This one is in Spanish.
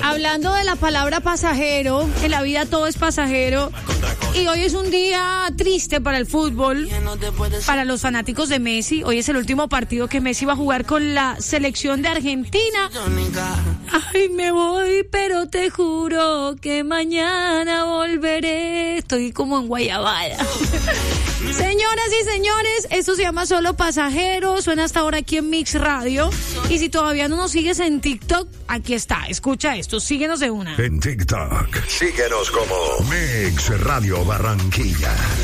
Hablando de la palabra pasajero, en la vida todo es pasajero. Y hoy es un día triste para el fútbol, para los fanáticos de Messi. Hoy es el último partido que Messi va a jugar con la selección de Argentina. Ay, me voy, pero te juro que mañana volveré. Estoy como en Guayabada. Señoras y señores, esto se llama Solo Pasajero. Suena hasta ahora aquí en Mix Radio. Y si todavía no nos sigues en TikTok, aquí está. Escucha esto, síguenos de una. En TikTok, síguenos como Mix Radio Barranquilla.